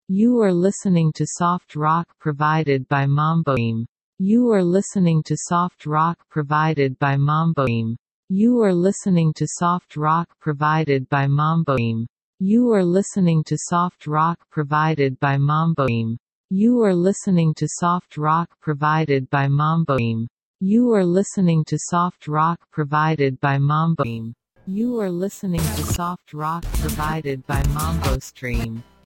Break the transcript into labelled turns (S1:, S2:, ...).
S1: You are listening to soft rock provided by Mamboim. You are listening to soft rock provided by Mamboim. You are listening to soft rock provided by Mamboim. You are listening to soft rock provided by Mamboim. You are listening to soft rock provided by Mamboim. You are listening to soft rock provided by Mamboim. You are listening to soft rock provided by MamboStream.